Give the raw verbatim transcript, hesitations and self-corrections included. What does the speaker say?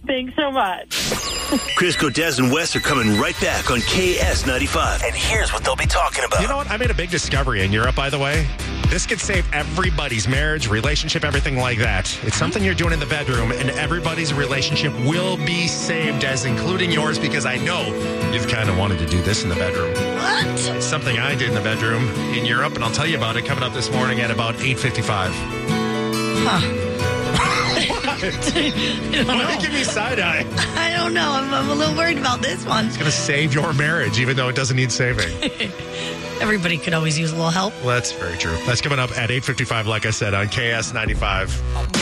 Thanks so much. Crisco, Des, and Wes are coming right back on K S ninety-five. And here's what they'll be talking about. You know what? I made a big discovery in Europe, by the way. This could save everybody's marriage, relationship, everything like that. It's something you're doing in the bedroom, and everybody's relationship will be saved, as including yours, because I know you've kind of wanted to do this in the bedroom. What? It's something I did in the bedroom in Europe, and I'll tell you about it coming up this morning at about eight fifty-five. Huh. What? Why do you give me side-eye? I don't know. I'm, I'm a little worried about this one. It's going to save your marriage, even though it doesn't need saving. Everybody could always use a little help. Well, that's very true. That's coming up at eight fifty-five, like I said, on K S ninety-five.